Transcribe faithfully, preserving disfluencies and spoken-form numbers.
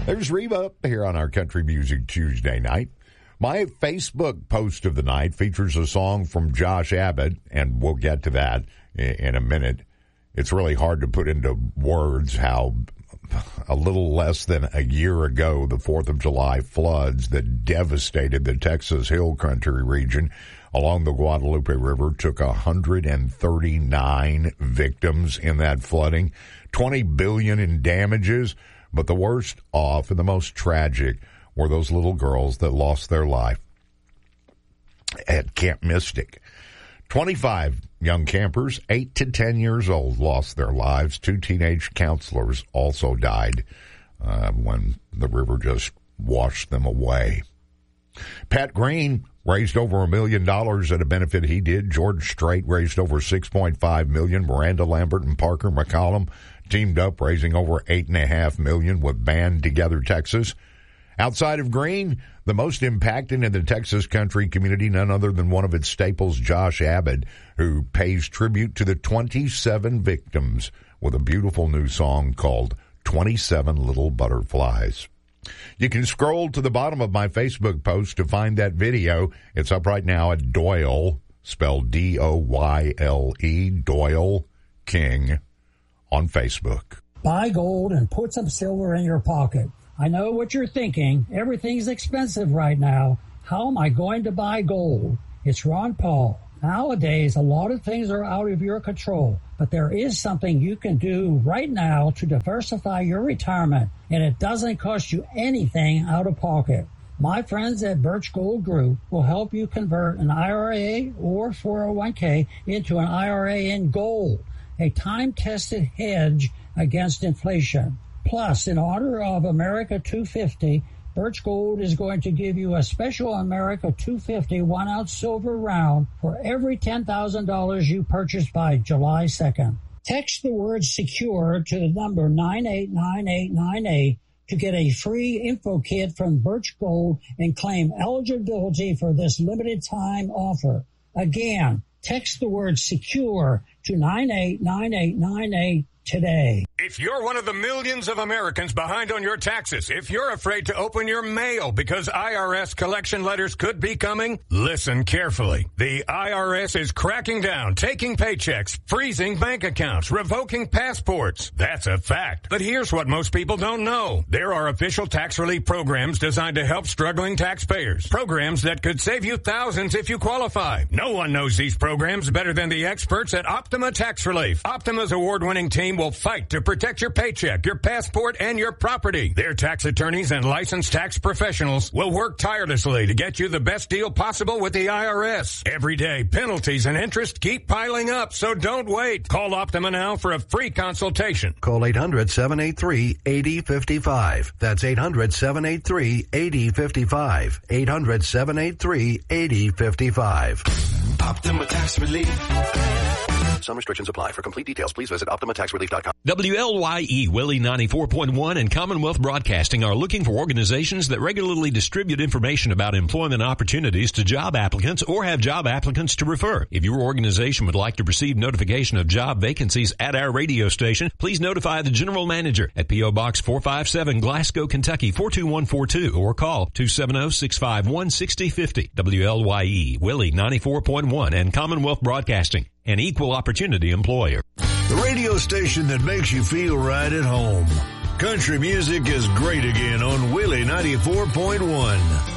There's Reba here on our Country Music Tuesday night. My Facebook post of the night features a song from Josh Abbott, and we'll get to that in a minute. It's really hard to put into words how a little less than a year ago, the fourth of July floods that devastated the Texas Hill Country region along the Guadalupe River took one hundred thirty-nine victims in that flooding, twenty billion dollars in damages. But the worst off and the most tragic were those little girls that lost their life at Camp Mystic. twenty-five young campers, eight to ten years old, lost their lives. Two teenage counselors also died uh, when the river just washed them away. Pat Green raised over a million dollars at a benefit he did. George Strait raised over six point five million dollars. Miranda Lambert and Parker McCollum teamed up, raising over eight and a half million with Band Together Texas. Outside of Green, the most impacted in the Texas country community, none other than one of its staples, Josh Abbott, who pays tribute to the twenty-seven victims with a beautiful new song called twenty-seven Little Butterflies. You can scroll to the bottom of my Facebook post to find that video. It's up right now at Doyle, spelled D O Y L E, Doyle King, on Facebook. Buy gold and put some silver in your pocket. I know what you're thinking. Everything's expensive right now. How am I going to buy gold? It's Ron Paul. Nowadays, a lot of things are out of your control, but there is something you can do right now to diversify your retirement, and it doesn't cost you anything out of pocket. My friends at Birch Gold Group will help you convert an I R A or four oh one k into an I R A in gold, a time-tested hedge against inflation. Plus, in honor of America two fifty, Birch Gold is going to give you a special America two fifty one-ounce silver round for every ten thousand dollars you purchase by July second. Text the word SECURE to the number nine eight nine eight nine eight to get a free info kit from Birch Gold and claim eligibility for this limited-time offer. Again, text the word SECURE to nine eight nine eight nine eight today. If you're one of the millions of Americans behind on your taxes, if you're afraid to open your mail because I R S collection letters could be coming, listen carefully. The I R S is cracking down, taking paychecks, freezing bank accounts, revoking passports. That's a fact. But here's what most people don't know. There are official tax relief programs designed to help struggling taxpayers. Programs that could save you thousands if you qualify. No one knows these programs better than the experts at Optima Tax Relief. Optima's award-winning team will fight to protect your paycheck, your passport, and your property. Their tax attorneys and licensed tax professionals will work tirelessly to get you the best deal possible with the I R S. Every day, penalties and interest keep piling up, so don't wait. Call Optima now for a free consultation. Call eight hundred, seven eight three, eight zero five five. That's eight hundred, seven eight three, eight zero five five. eight hundred, seven eight three, eight zero five five. Optima Tax Relief. Some restrictions apply. For complete details, please visit Optima Tax Relief dot com. W L Y E, Willie ninety-four point one and Commonwealth Broadcasting are looking for organizations that regularly distribute information about employment opportunities to job applicants or have job applicants to refer. If your organization would like to receive notification of job vacancies at our radio station, please notify the general manager at P O Box four five seven, Glasgow, Kentucky four two one four two or call two seven zero, six five one, six zero five zero. W L Y E, Willie ninety-four point one and Commonwealth Broadcasting, an equal opportunity employer. The radio station that makes you feel right at home. Country music is great again on Willie ninety-four point one.